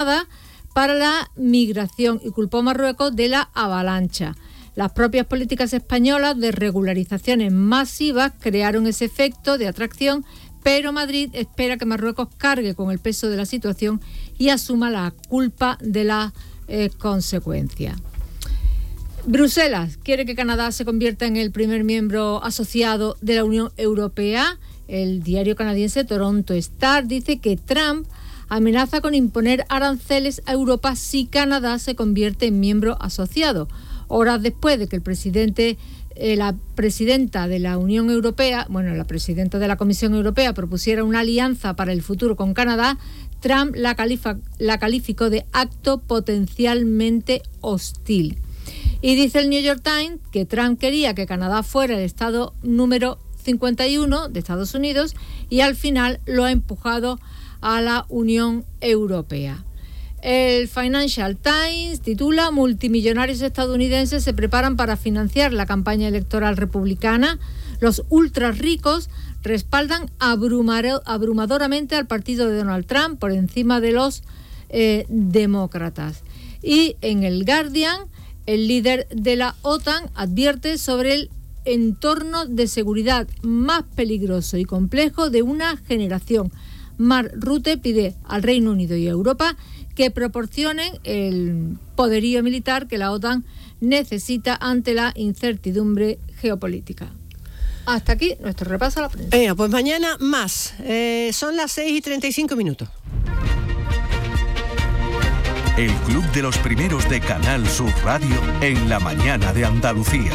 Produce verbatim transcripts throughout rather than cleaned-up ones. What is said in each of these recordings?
Canadá para la migración y culpó a Marruecos de la avalancha. Las propias políticas españolas de regularizaciones masivas crearon ese efecto de atracción, pero Madrid espera que Marruecos cargue con el peso de la situación y asuma la culpa de las eh, consecuencias. Bruselas quiere que Canadá se convierta en el primer miembro asociado de la Unión Europea. El diario canadiense Toronto Star dice que Trump amenaza con imponer aranceles a Europa si Canadá se convierte en miembro asociado. Horas después de que el presidente, eh, la presidenta de la Unión Europea, bueno, la presidenta de la Comisión Europea propusiera una alianza para el futuro con Canadá, Trump la, califa, la calificó de acto potencialmente hostil. Y dice el New York Times que Trump quería que Canadá fuera el estado número cincuenta y uno de Estados Unidos y al final lo ha empujado a la Unión Europea. El Financial Times titula: multimillonarios estadounidenses se preparan para financiar la campaña electoral republicana. Los ultra ricos respaldan abrumar- abrumadoramente al partido de Donald Trump por encima de los eh, demócratas. Y en el Guardian, el líder de la OTAN advierte sobre el entorno de seguridad más peligroso y complejo de una generación. Mark Rutte pide al Reino Unido y a Europa que proporcionen el poderío militar que la OTAN necesita ante la incertidumbre geopolítica. Hasta aquí nuestro repaso a la prensa. Eh, pues mañana más. Eh, son las seis y treinta y cinco minutos. El Club de los Primeros de Canal Sur Radio en la mañana de Andalucía.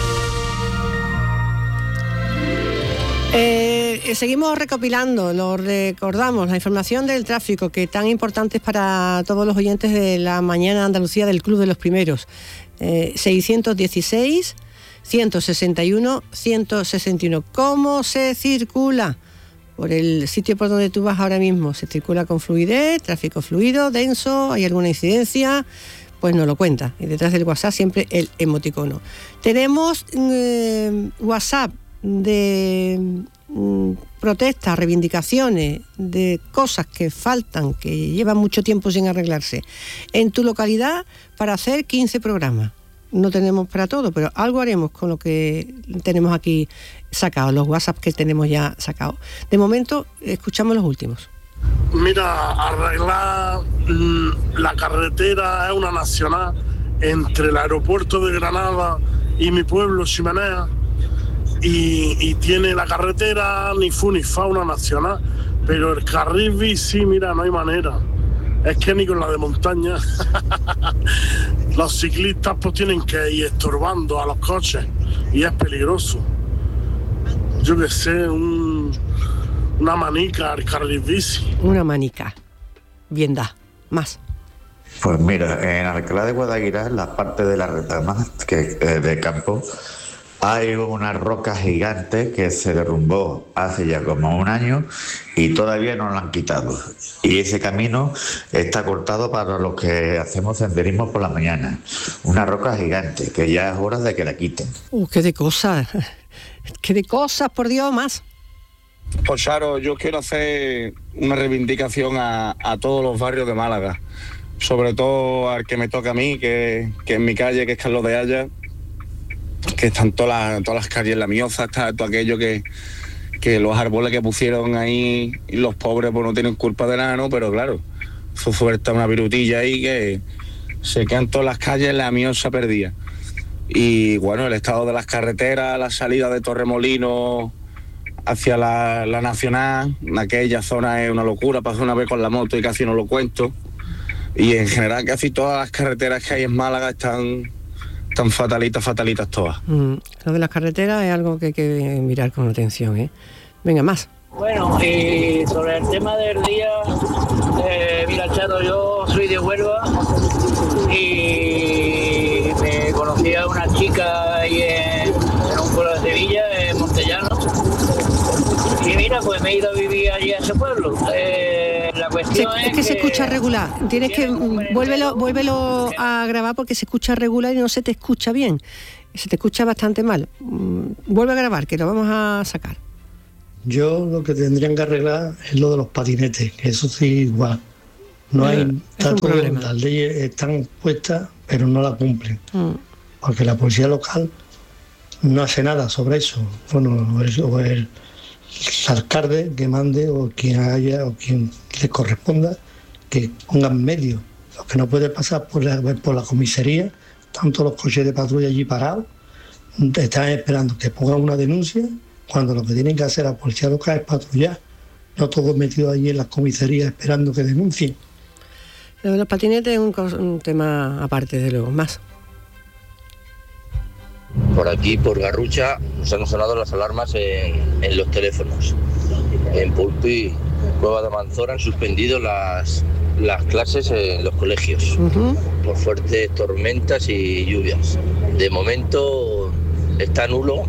Eh, seguimos recopilando, lo recordamos, la información del tráfico, que tan importante es para todos los oyentes de la mañana de Andalucía del Club de los Primeros. Eh, seiscientos dieciséis, ciento sesenta y uno, ciento sesenta y uno. ¿Cómo se circula? Por el sitio por donde tú vas ahora mismo. Se circula con fluidez, tráfico fluido, denso, hay alguna incidencia, pues nos lo cuenta. Y detrás del WhatsApp siempre el emoticono. Tenemos eh, WhatsApp de mm, protestas, reivindicaciones, de cosas que faltan, que llevan mucho tiempo sin arreglarse en tu localidad para hacer quince programas. No tenemos para todo, pero algo haremos con lo que tenemos aquí sacado, los WhatsApp que tenemos ya sacados. De momento, escuchamos los últimos. Mira, arreglar la carretera es una nacional entre el aeropuerto de Granada y mi pueblo, Ximenea, y, y tiene la carretera ni fu ni fa, una nacional, pero el carril bici, mira, no hay manera. Es que ni con la de montaña los ciclistas pues tienen que ir estorbando a los coches y es peligroso. Yo qué sé, un, una manica al carril bici. Una manica. Bien da. Más. Pues mira, en Alcalá de Guadaira, en la parte de la retama que, eh, de campo, hay una roca gigante que se derrumbó hace ya como un año y todavía no la han quitado. Y ese camino está cortado para los que hacemos senderismo por la mañana. Una roca gigante que ya es hora de que la quiten. Uh, qué de cosas. Qué de cosas, por Dios, más. Pues Charo, yo quiero hacer una reivindicación a, a todos los barrios de Málaga. Sobre todo al que me toca a mí, que, que en mi calle, que es Carlos de Haya, que están todas las, todas las calles, la Mioza, está todo aquello que, que los árboles que pusieron ahí, y los pobres pues no tienen culpa de nada, ¿no? Pero claro, eso suelta una virutilla ahí que se quedan todas las calles, la Mioza perdida. Y bueno, el estado de las carreteras, la salida de Torremolinos hacia la, la Nacional, en aquella zona es una locura, pasé una vez con la moto y casi no lo cuento. Y en general casi todas las carreteras que hay en Málaga están... Tan fatalitas, fatalitas todas. Mm, lo de las carreteras es algo que hay que mirar con atención, ¿eh? Venga, más. Bueno, y sobre el tema del día, eh, mira, Charo, yo soy de Huelva y me conocí a una chica ahí en, en un pueblo de Sevilla, en Montellano, y mira, pues me he ido a vivir allí a ese pueblo. Eh, la cuestión se, es, es que, que se escucha regular. Tienes que vuélvelo, vuélvelo a grabar porque se escucha regular y no se te escucha bien. Se te escucha bastante mal. Vuelve a grabar, que lo vamos a sacar. Yo lo que tendrían que arreglar es lo de los patinetes, que eso sí igual. No hay es está un todo, problema. las leyes están puestas, pero no las cumplen. Mm. Porque la policía local no hace nada sobre eso. Bueno, o el, o el alcalde que mande o quien haya o quien le corresponda que pongan medios. Los que no pueden pasar por la, por la comisaría, tanto los coches de patrulla allí parados, están esperando que pongan una denuncia cuando lo que tienen que hacer la policía local es patrullar. No todos metidos allí en las comisarías esperando que denuncien. Lo de los patinetes es un, cos- un tema aparte, de luego, más. Por aquí, por Garrucha, nos han sonado las alarmas en, en los teléfonos. En Pulpi, Cueva de Manzora, han suspendido las, las clases en los colegios Uh-huh. por fuertes tormentas y lluvias. De momento está nulo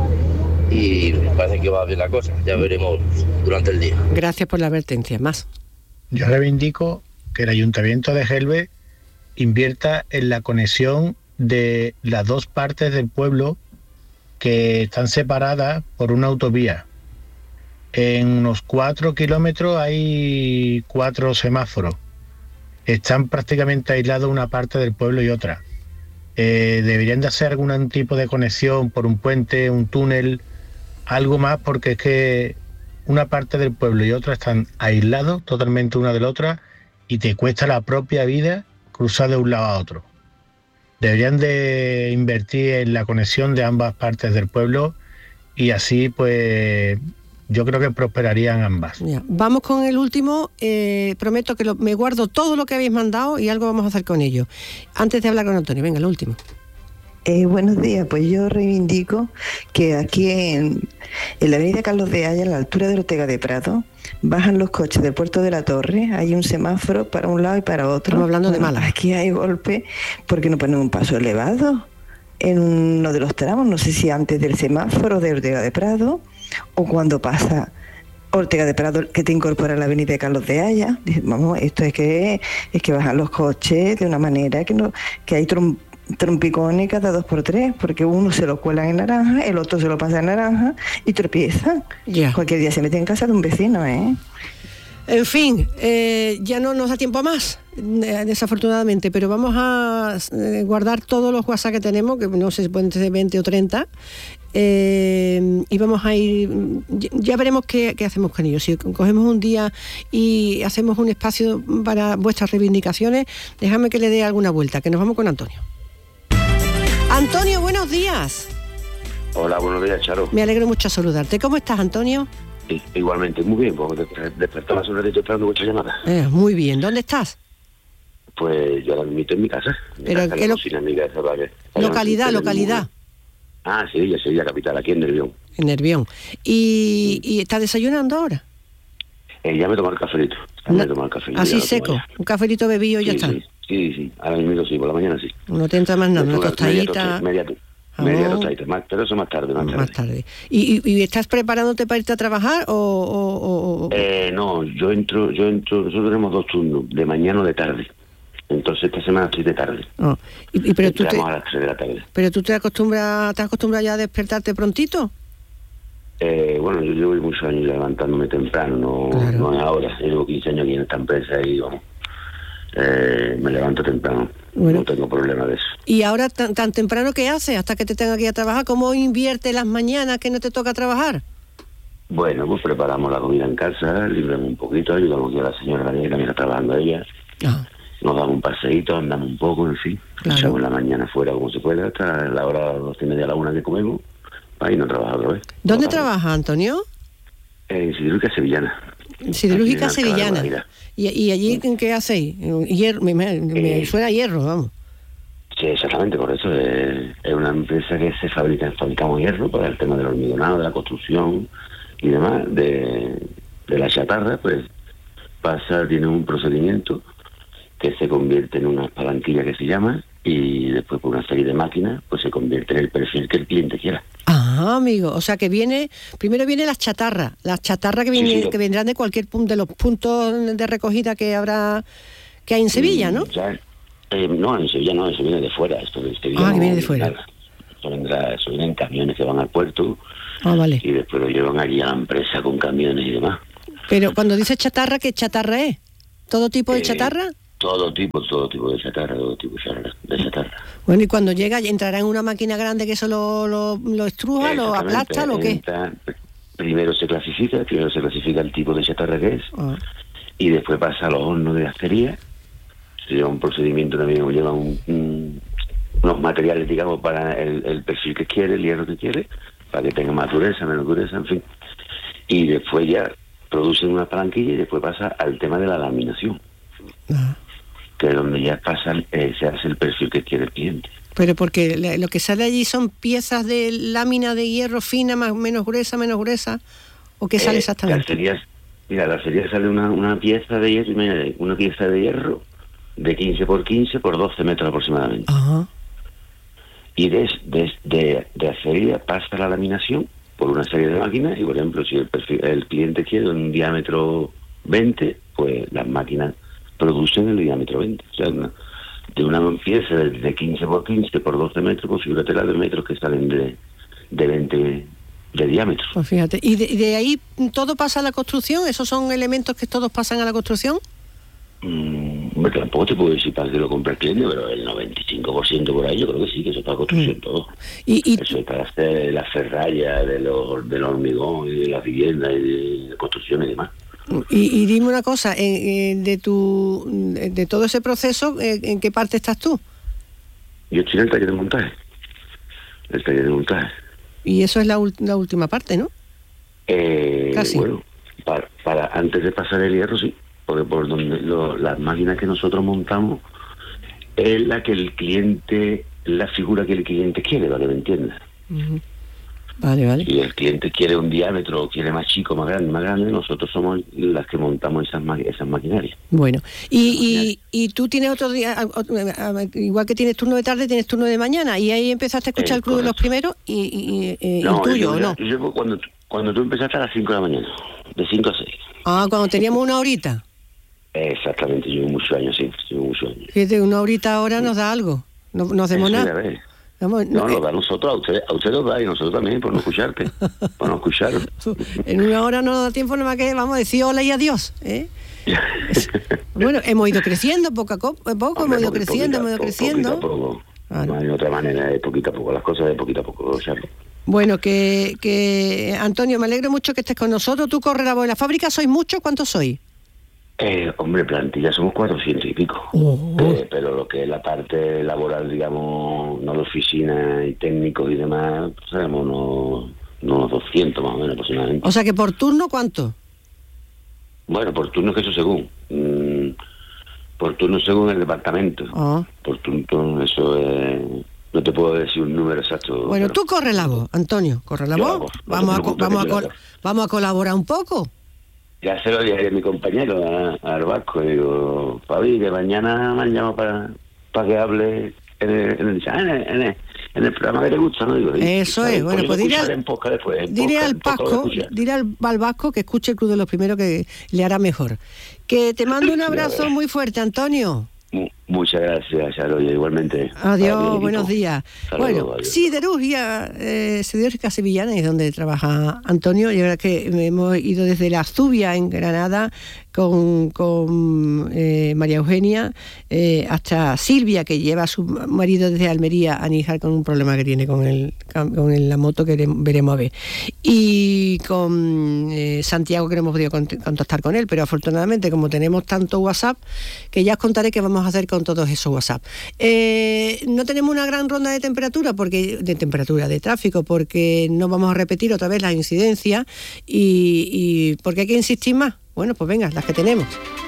y parece que va bien la cosa. Ya veremos durante el día. Gracias por la advertencia, más. Yo reivindico que el Ayuntamiento de Gelbe invierta en la conexión de las dos partes del pueblo que están separadas por una autovía. En unos cuatro kilómetros hay cuatro semáforos. Están prácticamente aislados una parte del pueblo y otra. Eh, deberían de hacer algún tipo de conexión por un puente, un túnel, algo más, porque es que una parte del pueblo y otra están aislados totalmente una de la otra y te cuesta la propia vida cruzar de un lado a otro. Deberían de invertir en la conexión de ambas partes del pueblo y así pues yo creo que prosperarían ambas. Ya. Vamos con el último. Eh, prometo que lo- me guardo todo lo que habéis mandado y algo vamos a hacer con ello. Antes de hablar con Antonio, venga, el último. Eh, buenos días, pues yo reivindico que aquí en, en la avenida Carlos de Haya, a la altura de Ortega de Prado, bajan los coches del Puerto de la Torre, hay un semáforo para un lado y para otro. Estamos hablando de Bueno, Málaga. Aquí hay golpe porque no ponen un paso elevado en uno de los tramos, no sé si antes del semáforo de Ortega de Prado o cuando pasa Ortega de Prado que te incorpora a la avenida Carlos de Haya. Dice, vamos, esto es que es que bajan los coches de una manera que no que hay trom- trompicones cada dos por tres, porque uno se lo cuelan en naranja, el otro se lo pasa en naranja y tropiezan. Ya. Cualquier día se mete en casa de un vecino, ¿eh? En fin, eh, ya no nos da tiempo a más, eh, desafortunadamente, pero vamos a eh, guardar todos los WhatsApp que tenemos, que no sé si pueden ser veinte o treinta, eh, y vamos a ir, ya, ya veremos qué, qué hacemos con ellos. Si cogemos un día y hacemos un espacio para vuestras reivindicaciones, déjame que le dé alguna vuelta, que nos vamos con Antonio. Antonio, buenos días. Hola, buenos días, Charo. Me alegro mucho saludarte. ¿Cómo estás, Antonio? I- igualmente, muy bien, pues desper- despertaba hace un ratito esperando vuestra llamada. Eh, muy bien. ¿Dónde estás? Pues yo la admito en mi casa. Mi Pero casa, ¿qué la lo- cocina en mi casa, para que- Localidad, para que- localidad. Ah, Sevilla, Sevilla capital, aquí en Nervión. En Nervión. ¿Y, y estás desayunando ahora? Eh, ya me he tomado el cafelito. Ya me he tomado el cafelito. ya Así lo tomo seco. ya. Un cafelito bebido y ya Sí, está. sí, sí, sí, ahora mismo sí, por la mañana sí. No te entra más nada, Me una tomo media tostadita. tosta- Media, to- jamón. media tostadita, más, pero eso más tarde, más tarde. Más tarde. ¿Y, y, y estás preparándote para irte a trabajar o...? o- o- o- Eh, no, yo entro, yo entro, nosotros tenemos dos turnos, de mañana o de tarde. Entonces esta semana estoy de tarde. no. Y, y pero, tú te, Entramos a las tres de la tarde. pero tú te acostumbras, te acostumbras ya a despertarte prontito. Eh, bueno, yo llevo muchos años levantándome temprano, no, Claro. no es ahora. Yo llevo quince años aquí en esta empresa y vamos, eh, me levanto temprano. Bueno. No tengo problema de eso. Y ahora tan, tan temprano, ¿qué haces hasta que te tenga que ir a trabajar? ¿Cómo inviertes las mañanas que no te toca trabajar? Bueno, pues preparamos la comida en casa, libramos un poquito, ayudamos aquí a la señora la que también está trabajando ella. Ah. Nos damos un paseíto, andamos un poco, en fin. Claro. Echamos la mañana fuera como se puede, hasta la hora dos y media a la una que comemos, para irnos a trabajar otra vez. ¿Dónde Trabajamos. trabajas, Antonio? En Siderúrgica Sevillana. Siderúrgica Aquí en Alcalá de Sevillana. Guadaira. ¿Y, y allí qué hacéis? Hierro, me, me- me Eh. suena a hierro, vamos. Sí, exactamente, por eso es, es una empresa que se fabrica, fabricamos hierro para el tema del hormigonado, de la construcción y demás, de, de la chatarra, pues pasa, tiene un procedimiento que se convierte en una palanquilla que se llama y después por una serie de máquinas pues se convierte en el perfil que el cliente quiera. Ah, amigo, o sea que viene, primero viene las chatarras, las chatarras que, Sí, viene, sí. que vendrán de cualquier punto, de los puntos de recogida que habrá, que hay en Sevilla, ¿no? Mm, ya, eh, no, en Sevilla no, eso viene de fuera. Esto de Sevilla Ah, que no viene de fuera. nada. Eso, vendrá, eso viene en camiones que van al puerto Ah, vale. y después lo llevan allí a la empresa con camiones y demás. Pero cuando dices chatarra, ¿qué chatarra es? ¿Todo tipo de Eh, chatarra? Todo tipo, todo tipo de chatarra, todo tipo de chatarra. De chatarra. Bueno, y cuando llega, ¿entrará en una máquina grande que eso lo, lo, lo estruja, lo Exactamente, aplasta, lo qué? entra- primero se clasifica, primero se clasifica el tipo de chatarra que es, Ah. y después pasa a los hornos de acería. Se lleva un procedimiento también, lleva un, un- unos materiales, digamos, para el, el perfil que quiere, el hierro que quiere, para que tenga más dureza, menos dureza, en fin. Y después ya producen una palanquilla y después pasa al tema de la laminación, Ah. que es donde ya pasa, eh, se hace el perfil que quiere el cliente. Pero porque le- lo que sale allí son piezas de lámina de hierro fina, más menos gruesa, menos gruesa, ¿o qué sale Eh, exactamente? La acería, mira, la acería sale una, una pieza de hierro, mira, una pieza de hierro de quince por quince por doce metros aproximadamente. Ajá. Y de, de, de, de acería pasa la laminación por una serie de máquinas, y por ejemplo, si el, perfil- el cliente quiere un diámetro veinte, pues las máquinas producen el diámetro veinte. O sea, una, de una pieza de, de quince por quince por doce metros, pues figúrate las de metros que salen de, de veinte de diámetro. Pues fíjate, ¿y de, y de ahí todo pasa a la construcción? ¿Esos son elementos que todos pasan a la construcción? Mm, hombre, tampoco te puedo decir para que lo compre el cliente, pero el noventa y cinco por ciento por ahí yo creo que sí, que eso es para construcción todo. Y, y Eso es para hacer la ferralla de los, del hormigón y de las viviendas y de construcción y demás. Y, y dime una cosa, eh, eh, de tu de todo ese proceso, eh, ¿en qué parte estás tú? Yo estoy en el taller de montaje. El taller de montaje. Y eso es la, ul- la última parte, ¿no? Eh, Casi. Bueno, para, para antes de pasar el hierro, sí. Porque por donde lo- las máquinas que nosotros montamos es la que el cliente, la figura que el cliente quiere, para que me entiendas. Ujú. Vale, vale. Si el cliente quiere un diámetro, quiere más chico, más grande, más grande, nosotros somos las que montamos esas, ma- esas maquinarias. Bueno, y, y, y tú tienes otro día, a- a- a- igual que tienes turno de tarde, tienes turno de mañana, y ahí empezaste a escuchar Eh, el Club de los Primeros, y, y- y- y No, el tuyo, yo, ¿o no? yo llevo cuando, cuando tú empezaste a las cinco de la mañana, de cinco a seis. Ah, cuando teníamos una horita. Exactamente, llevo muchos años, sí, llevo muchos años. Fíjate, una horita ahora nos da algo, no, no hacemos Eso ya nada. ves. Vamos, No, no, nos da a nosotros, a ustedes, a ustedes nos da y a nosotros también, por no escucharte, por no escuchar. en una hora no nos da tiempo nada más que, vamos a decir hola y adiós, ¿eh? Bueno, hemos ido creciendo poco a co- poco, Hombre, hemos ido poquito, creciendo, hemos ido po- creciendo. Poquito a poco. Claro. No hay otra manera, de poquito a poco, las cosas de poquito a poco, Charlo. Bueno, que, que Antonio, me alegro mucho que estés con nosotros. Tú corres la voz. ¿En la fábrica sois muchos? ¿Cuántos sois? Eh, hombre, plantilla somos cuatrocientos y pico. Oh. Eh, pero lo que es la parte laboral, digamos, no de oficina y técnicos y demás, sabemos unos, unos doscientos más o menos aproximadamente. O sea que por turno, ¿cuánto? Bueno, por turno que eso según. Mm, por turno según el departamento. Ah. Por turno, eso es... No te puedo decir un número exacto. Bueno, pero- tú corre la voz, Antonio, corre la Yo voz. hago, no te Vamos, a, co- preocupes, vamos, a que yo col- hago. vamos a colaborar un poco. Ya se lo dije a mi compañero, a, a Arbasco, digo, Fabi, que mañana me han llamado para, para que hable en el, en, el, en, el, en, el, en el programa que le gusta, ¿no? Digo, Eso es, bueno, pues dile al- en podcast después, en Dile podcast, al en podcast lo Pasco, escucha. dile al, al Vasco que escuche el Club de los Primeros, que le hará mejor. Que te mando un Ya abrazo ves. muy fuerte, Antonio. Mu- Muchas gracias, Charo, y igualmente. Para ti, Adiós, equipo. buenos días. Hasta Bueno, luego, adiós. siderurgia, eh, siderúrgica sevillana es donde trabaja Antonio. Y ahora que hemos ido desde la Zubia en Granada con, con eh, María Eugenia eh, hasta Silvia, que lleva a su marido desde Almería a Níjar con un problema que tiene con, el, con el- la moto que veremos a ver. Y con eh, Santiago, que no hemos podido cont- contactar con él, pero afortunadamente como tenemos tanto WhatsApp, que ya os contaré qué vamos a hacer con todos esos WhatsApp. Eh, no tenemos una gran ronda de temperatura, porque de temperatura, de tráfico, porque no vamos a repetir otra vez las incidencias y, y porque hay que insistir más. Bueno, pues venga, las que tenemos.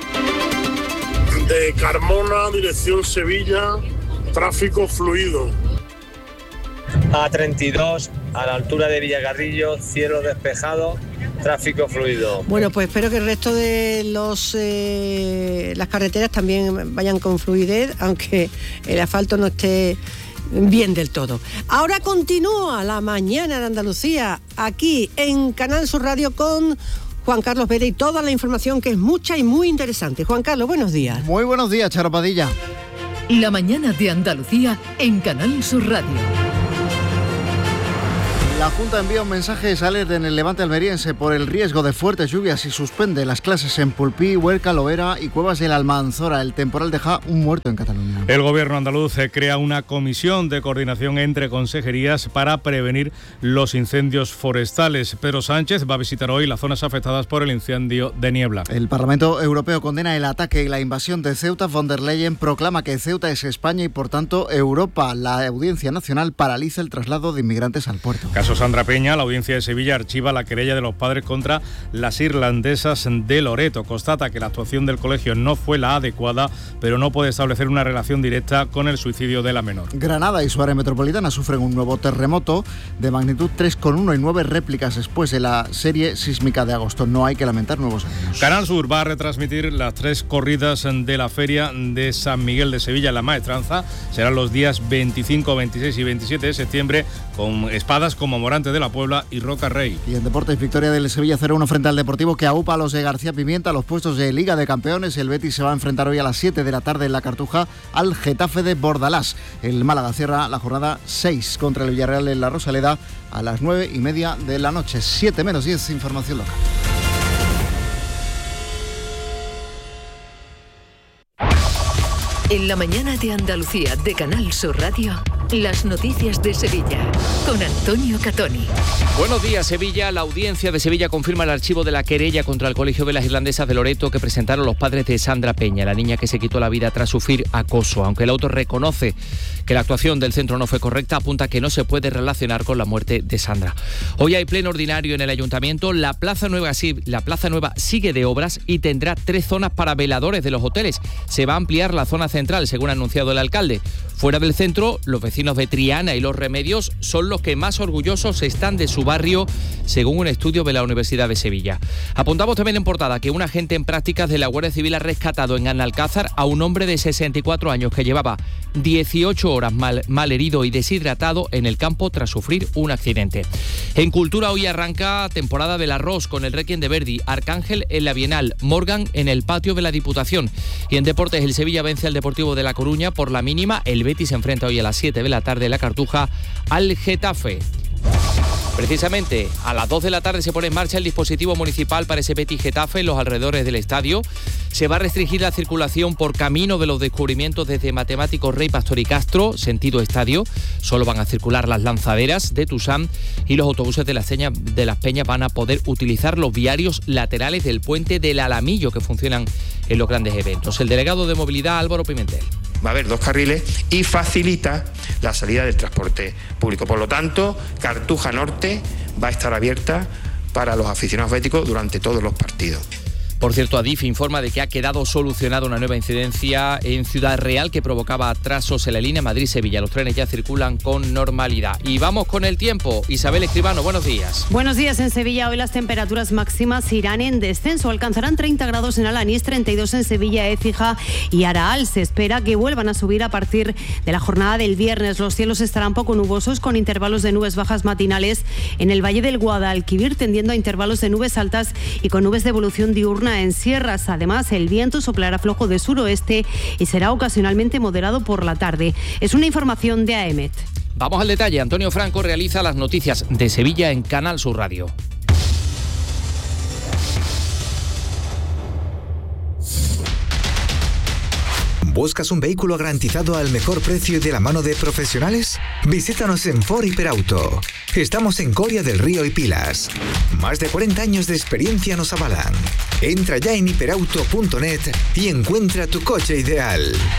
De Carmona, dirección Sevilla, tráfico fluido. A treinta y dos, a la altura de Villagarrillo, cielo despejado, tráfico fluido. Bueno, pues espero que el resto de los eh, las carreteras también vayan con fluidez, aunque el asfalto no esté bien del todo. Ahora continúa la mañana de Andalucía aquí en Canal Sur Radio con Juan Carlos Pérez y toda la información, que es mucha y muy interesante. Juan Carlos, buenos días. Muy buenos días, Charo Padilla. La mañana de Andalucía en Canal Sur Radio. La Junta envía un mensaje de alerta en el Levante almeriense por el riesgo de fuertes lluvias y suspende las clases en Pulpí, Huerca, Lovera y Cuevas de la Almanzora. El temporal deja un muerto en Cataluña. El gobierno andaluz crea una comisión de coordinación entre consejerías para prevenir los incendios forestales. Pedro Sánchez va a visitar hoy las zonas afectadas por el incendio de Niebla. El Parlamento Europeo condena el ataque y la invasión de Ceuta. Von der Leyen proclama que Ceuta es España y por tanto Europa. La Audiencia Nacional paraliza el traslado de inmigrantes al puerto. Caso Sandra Peña, la Audiencia de Sevilla archiva la querella de los padres contra las irlandesas de Loreto. Constata que la actuación del colegio no fue la adecuada, pero no puede establecer una relación directa con el suicidio de la menor. Granada y su área metropolitana sufren un nuevo terremoto de magnitud tres coma uno y nueve réplicas después de la serie sísmica de agosto. No hay que lamentar nuevos años. Canal Sur va a retransmitir las tres corridas de la Feria de San Miguel de Sevilla en La Maestranza. Serán los días veinticinco, veintiséis y veintisiete de septiembre con espadas como Morante de la Puebla y Roca Rey. Y en deportes, victoria del Sevilla cero uno frente al Deportivo, que aupa a los de García Pimienta los puestos de Liga de Campeones. El Betis se va a enfrentar hoy a las siete de la tarde en la Cartuja al Getafe de Bordalás. El Málaga cierra la jornada seis contra el Villarreal en la Rosaleda a las nueve y media de la noche. siete menos diez, información local. En la mañana de Andalucía de Canal Sur Radio, las noticias de Sevilla, con Antonio Catoni. Buenos días, Sevilla. La Audiencia de Sevilla confirma el archivo de la querella contra el Colegio de las Irlandesas de Loreto que presentaron los padres de Sandra Peña, la niña que se quitó la vida tras sufrir acoso. Aunque el autor reconoce que la actuación del centro no fue correcta, apunta que no se puede relacionar con la muerte de Sandra. Hoy hay pleno ordinario en el Ayuntamiento. La Plaza Nueva, la Plaza Nueva sigue de obras y tendrá tres zonas para veladores de los hoteles. Se va a ampliar la zona central, según ha anunciado el alcalde. Fuera del centro, los vecinos de Triana y Los Remedios son los que más orgullosos están de su barrio, según un estudio de la Universidad de Sevilla. Apuntamos también en portada que un agente en prácticas de la Guardia Civil ha rescatado en Analcázar a un hombre de sesenta y cuatro años que llevaba dieciocho horas mal, mal herido y deshidratado en el campo tras sufrir un accidente. En Cultura hoy arranca temporada del arroz con el Requiem de Verdi, Arcángel en la Bienal, Morgan en el patio de la Diputación. Y en deportes, el Sevilla vence al Deportivo de La Coruña por la mínima. El Betis se enfrenta hoy a las siete de la tarde en la Cartuja al Getafe. Precisamente a las dos de la tarde se pone en marcha el dispositivo municipal para ese Betis Getafe en los alrededores del estadio. Se va a restringir la circulación por camino de los descubrimientos desde Matemáticos Rey, Pastor y Castro, sentido estadio. Solo van a circular las lanzaderas de Tusam y los autobuses de las, Peñas, de las Peñas van a poder utilizar los viarios laterales del puente del Alamillo que funcionan en los grandes eventos. El delegado de movilidad, Álvaro Pimentel. Va a haber dos carriles y facilita la salida del transporte público. Por lo tanto, Cartuja Norte va a estar abierta para los aficionados béticos durante todos los partidos. Por cierto, Adif informa de que ha quedado solucionada una nueva incidencia en Ciudad Real que provocaba atrasos en la línea Madrid-Sevilla. Los trenes ya circulan con normalidad. Y vamos con el tiempo. Isabel Escribano, buenos días. Buenos días. En Sevilla hoy las temperaturas máximas irán en descenso. Alcanzarán treinta grados en Alanís, treinta y dos en Sevilla, Écija y Araal. Se espera que vuelvan a subir a partir de la jornada del viernes. Los cielos estarán poco nubosos con intervalos de nubes bajas matinales en el Valle del Guadalquivir, tendiendo a intervalos de nubes altas y con nubes de evolución diurna en sierras. Además, el viento soplará flojo de suroeste y será ocasionalmente moderado por la tarde. Es una información de A E M E T. Vamos al detalle. Antonio Franco realiza las noticias de Sevilla en Canal Sur Radio. ¿Buscas un vehículo garantizado al mejor precio y de la mano de profesionales? Visítanos en Ford Hiperauto. Estamos en Coria del Río y Pilas. Más de cuarenta años de experiencia nos avalan. Entra ya en hiperauto punto net y encuentra tu coche ideal.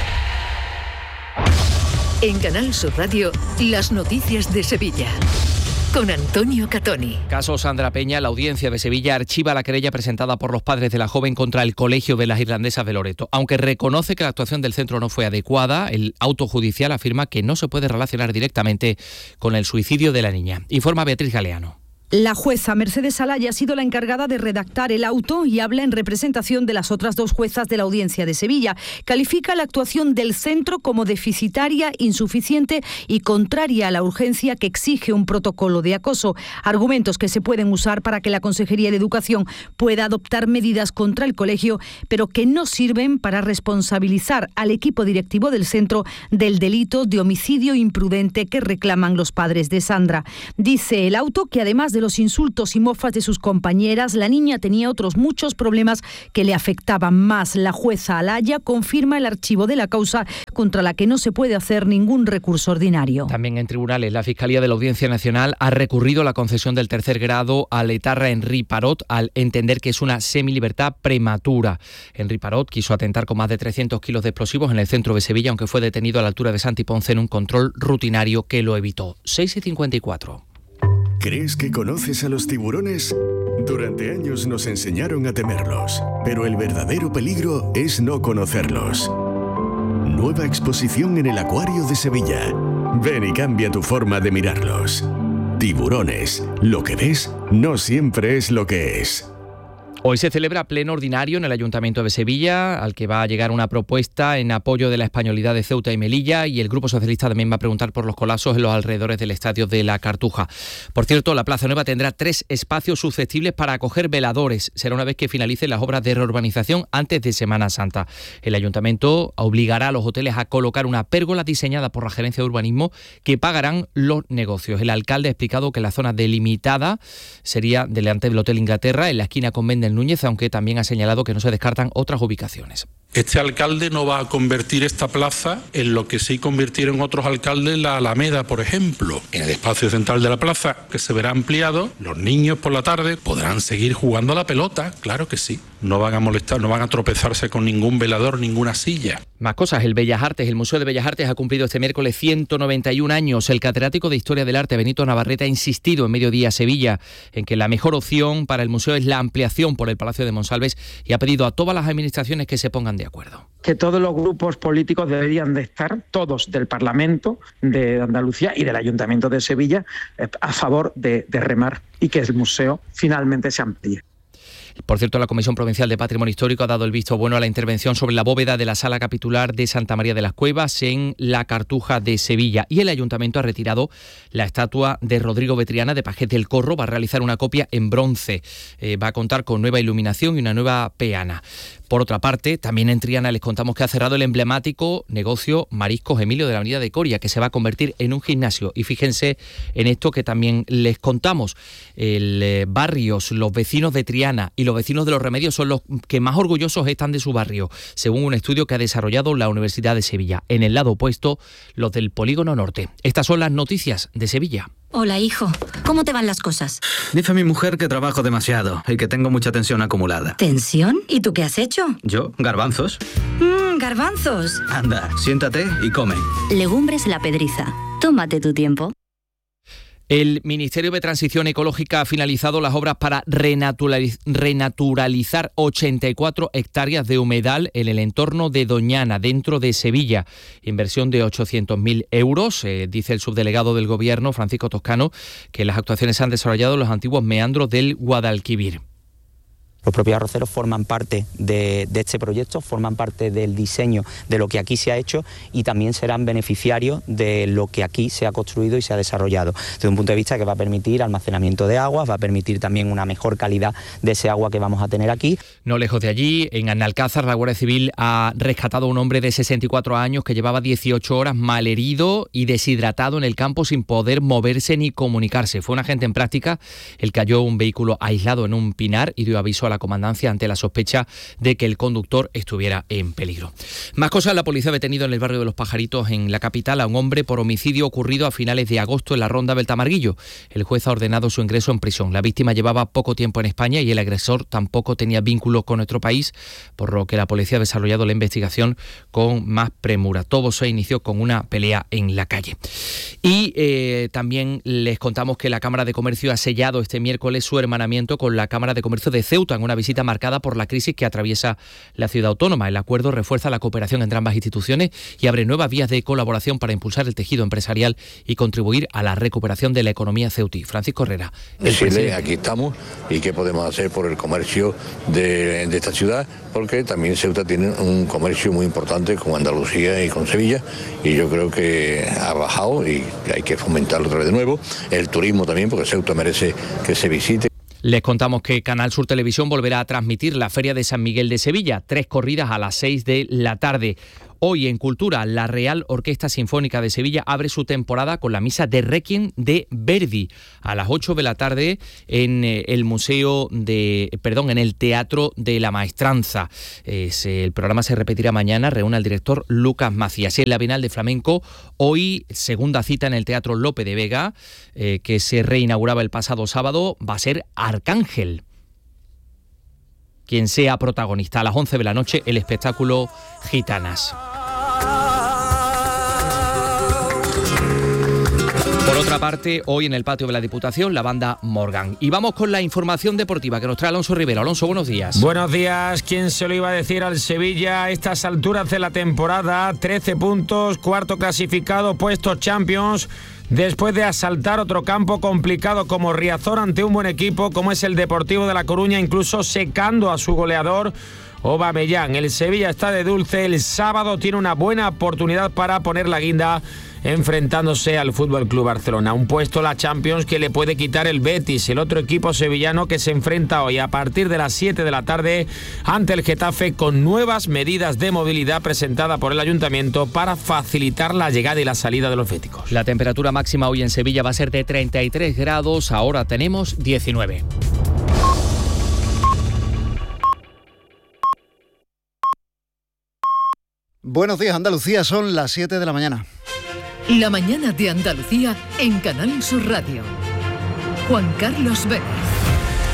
En Canal Sur Radio, las noticias de Sevilla. Con Antonio Catoni. Caso Sandra Peña, la Audiencia de Sevilla archiva la querella presentada por los padres de la joven contra el Colegio de las Irlandesas de Loreto. Aunque reconoce que la actuación del centro no fue adecuada, el auto judicial afirma que no se puede relacionar directamente con el suicidio de la niña. Informa Beatriz Galeano. La jueza Mercedes Alaya ha sido la encargada de redactar el auto y habla en representación de las otras dos juezas de la Audiencia de Sevilla. Califica la actuación del centro como deficitaria, insuficiente y contraria a la urgencia que exige un protocolo de acoso. Argumentos que se pueden usar para que la Consejería de Educación pueda adoptar medidas contra el colegio, pero que no sirven para responsabilizar al equipo directivo del centro del delito de homicidio imprudente que reclaman los padres de Sandra. Dice el auto que además de los insultos y mofas de sus compañeras, la niña tenía otros muchos problemas que le afectaban más. La jueza Alaya confirma el archivo de la causa contra la que no se puede hacer ningún recurso ordinario. También en tribunales, la Fiscalía de la Audiencia Nacional ha recurrido la concesión del tercer grado al etarra Henri Parot al entender que es una semilibertad prematura. Henri Parot quiso atentar con más de trescientos kilos de explosivos en el centro de Sevilla, aunque fue detenido a la altura de Santi Ponce en un control rutinario que lo evitó. seis y cincuenta y cuatro. ¿Crees que conoces a los tiburones? Durante años nos enseñaron a temerlos, pero el verdadero peligro es no conocerlos. Nueva exposición en el Acuario de Sevilla. Ven y cambia tu forma de mirarlos. Tiburones. Lo que ves no siempre es lo que es. Hoy se celebra pleno ordinario en el Ayuntamiento de Sevilla, al que va a llegar una propuesta en apoyo de la españolidad de Ceuta y Melilla, y el Grupo Socialista también va a preguntar por los colapsos en los alrededores del Estadio de la Cartuja. Por cierto, la Plaza Nueva tendrá tres espacios susceptibles para acoger veladores. Será una vez que finalicen las obras de reurbanización antes de Semana Santa. El Ayuntamiento obligará a los hoteles a colocar una pérgola diseñada por la Gerencia de Urbanismo que pagarán los negocios. El alcalde ha explicado que la zona delimitada sería delante del Hotel Inglaterra, en la esquina con Méndez Núñez, aunque también ha señalado que no se descartan otras ubicaciones. Este alcalde no va a convertir esta plaza en lo que sí convirtieron otros alcaldes la Alameda, por ejemplo. En el espacio central de la plaza, que se verá ampliado, los niños por la tarde podrán seguir jugando a la pelota, claro que sí. No van a molestar, no van a tropezarse con ningún velador, ninguna silla. Más cosas, el Bellas Artes, el Museo de Bellas Artes ha cumplido este miércoles ciento noventa y un años. El catedrático de Historia del Arte, Benito Navarrete, ha insistido en Mediodía Sevilla en que la mejor opción para el museo es la ampliación por el Palacio de Monsalves y ha pedido a todas las administraciones que se pongan de acuerdo. Que todos los grupos políticos deberían de estar, todos del Parlamento de Andalucía y del Ayuntamiento de Sevilla, a favor de, de remar y que el museo finalmente se amplíe. Por cierto, la Comisión Provincial de Patrimonio Histórico ha dado el visto bueno a la intervención sobre la bóveda de la Sala Capitular de Santa María de las Cuevas en la Cartuja de Sevilla, y el Ayuntamiento ha retirado la estatua de Rodrigo Betriana de Pajés del Corro. Va a realizar una copia en bronce, eh, va a contar con nueva iluminación y una nueva peana. Por otra parte, también en Triana les contamos que ha cerrado el emblemático negocio Mariscos Emilio de la Avenida de Coria, que se va a convertir en un gimnasio. Y fíjense en esto que también les contamos. El eh, barrios, los vecinos de Triana y los vecinos de Los Remedios son los que más orgullosos están de su barrio, según un estudio que ha desarrollado la Universidad de Sevilla. En el lado opuesto, los del Polígono Norte. Estas son las noticias de Sevilla. Hola, hijo. ¿Cómo te van las cosas? Dice mi mujer que trabajo demasiado y que tengo mucha tensión acumulada. ¿Tensión? ¿Y tú qué has hecho? ¿Yo? ¿Garbanzos? Mmm, garbanzos. Anda, siéntate y come. Legumbres La Pedriza. Tómate tu tiempo. El Ministerio de Transición Ecológica ha finalizado las obras para renaturaliz- renaturalizar ochenta y cuatro hectáreas de humedal en el entorno de Doñana, dentro de Sevilla. Inversión de ochocientos mil euros. Eh, dice el subdelegado del Gobierno, Francisco Toscano, que las actuaciones se han desarrollado en los antiguos meandros del Guadalquivir. Los propios arroceros forman parte de, de este proyecto, forman parte del diseño de lo que aquí se ha hecho y también serán beneficiarios de lo que aquí se ha construido y se ha desarrollado. Desde un punto de vista que va a permitir almacenamiento de aguas, va a permitir también una mejor calidad de ese agua que vamos a tener aquí. No lejos de allí, en Analcázar, la Guardia Civil ha rescatado a un hombre de sesenta y cuatro años que llevaba dieciocho horas malherido y deshidratado en el campo sin poder moverse ni comunicarse. Fue un agente en práctica el que halló un vehículo aislado en un pinar y dio aviso a la comandancia ante la sospecha de que el conductor estuviera en peligro. Más cosas, la policía ha detenido en el barrio de Los Pajaritos, en la capital, a un hombre por homicidio ocurrido a finales de agosto en la ronda del Tamarguillo. El juez ha ordenado su ingreso en prisión. La víctima llevaba poco tiempo en España y el agresor tampoco tenía vínculo con nuestro país, por lo que la policía ha desarrollado la investigación con más premura. Todo se inició con una pelea en la calle. Y eh, también les contamos que la Cámara de Comercio ha sellado este miércoles su hermanamiento con la Cámara de Comercio de Ceuta, en una visita marcada por la crisis que atraviesa la ciudad autónoma. El acuerdo refuerza la cooperación entre ambas instituciones y abre nuevas vías de colaboración para impulsar el tejido empresarial y contribuir a la recuperación de la economía ceutí. Francisco Herrera. Decirle, aquí estamos y qué podemos hacer por el comercio de, de esta ciudad, porque también Ceuta tiene un comercio muy importante con Andalucía y con Sevilla, y yo creo que ha bajado y hay que fomentarlo otra vez de nuevo. El turismo también, porque Ceuta merece que se visite. Les contamos que Canal Sur Televisión volverá a transmitir la Feria de San Miguel de Sevilla, tres corridas a las seis de la tarde. Hoy en Cultura, la Real Orquesta Sinfónica de Sevilla abre su temporada con la misa de Requiem de Verdi a las ocho de la tarde en el Museo de, perdón, en el Teatro de la Maestranza. Es, el programa se repetirá mañana, reúne al director Lucas Macías. En la Bienal de Flamenco, hoy segunda cita en el Teatro Lope de Vega, eh, que se reinauguraba el pasado sábado, va a ser Arcángel quien sea protagonista. A las once de la noche, el espectáculo Gitanas. Por otra parte, hoy en el patio de la Diputación, la banda Morgan. Y vamos con la información deportiva que nos trae Alonso Rivera. Alonso, buenos días. Buenos días. ¿Quién se lo iba a decir al Sevilla a estas alturas de la temporada? trece puntos, cuarto clasificado, puesto Champions, después de asaltar otro campo complicado como Riazor ante un buen equipo como es el Deportivo de La Coruña, incluso secando a su goleador Aubameyang. El Sevilla está de dulce, el sábado tiene una buena oportunidad para poner la guinda enfrentándose al F C Barcelona. Un puesto la Champions que le puede quitar el Betis, el otro equipo sevillano que se enfrenta hoy a partir de las siete de la tarde ante el Getafe con nuevas medidas de movilidad presentadas por el Ayuntamiento para facilitar la llegada y la salida de los béticos. La temperatura máxima hoy en Sevilla va a ser de treinta y tres grados, ahora tenemos diecinueve. Buenos días, Andalucía, son las siete de la mañana. La mañana de Andalucía en Canal Sur Radio. Juan Carlos Vélez.